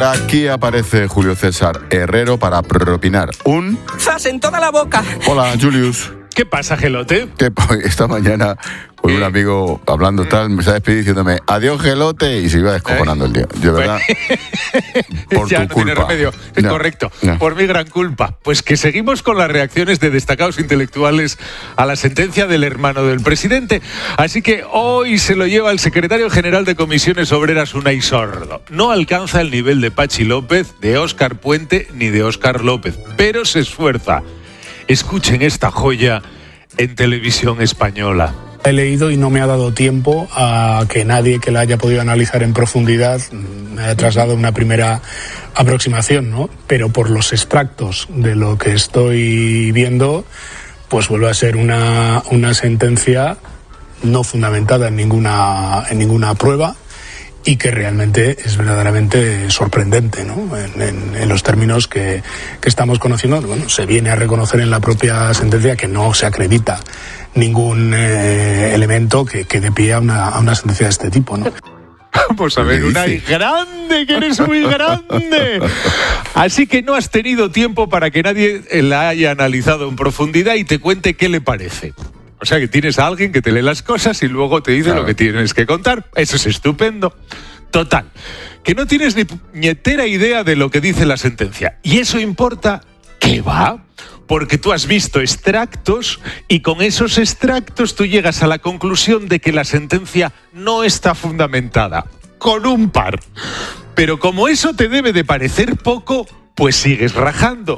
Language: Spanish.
aquí aparece Julio César Herrero para propinar un... ¡Zas en toda la boca! Hola, Julius. ¿Qué pasa, Gelote? Que esta mañana con un amigo hablando tal, me está despidiendo diciéndome adiós, Gelote, y se iba descojonando el tío. De verdad, por ya tu no culpa. Tiene remedio. Es No, correcto. no. Por mi gran culpa. Pues que seguimos con las reacciones de destacados intelectuales a la sentencia del hermano del presidente. Así que hoy se lo lleva el secretario general de Comisiones Obreras, Unai Sordo. No alcanza el nivel de Pachi López, de Óscar Puente ni de Óscar López, pero se esfuerza. Escuchen esta joya en Televisión Española. He leído y no me ha dado tiempo a que nadie que la haya podido analizar en profundidad me haya trasladado una primera aproximación, ¿no? Pero por los extractos de lo que estoy viendo, pues vuelve a ser una sentencia no fundamentada en ninguna prueba y que realmente es verdaderamente sorprendente, ¿no? En los términos que estamos conociendo. Bueno, se viene a reconocer en la propia sentencia que no se acredita ningún elemento que dé pie a una sentencia de este tipo, ¿no? Vamos a ver, Unai, grande, que eres muy grande. Así que no has tenido tiempo para que nadie la haya analizado en profundidad y te cuente qué le parece. O sea, que tienes a alguien que te lee las cosas y luego te dice lo que tienes que contar. Eso es estupendo. Total, que no tienes ni puñetera idea de lo que dice la sentencia. ¿Y eso importa? ¿Qué va? Porque tú has visto extractos y con esos extractos tú llegas a la conclusión de que la sentencia no está fundamentada. Con un par. Pero como eso te debe de parecer poco, pues sigues rajando.